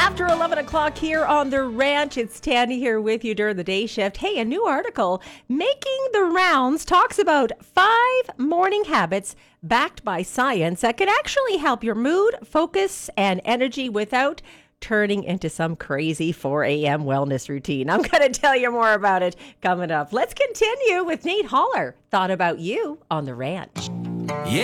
After 11 o'clock here on The Ranch, it's Tandy here with you during the day shift. Hey, a new article making the rounds talks about 5 morning habits backed by science that can actually help your mood, focus, and energy without turning into some crazy 4 a.m. wellness routine. I'm going to tell you more about it coming up. Let's continue with Nate Holler. Thought about you on The Ranch. Yeah.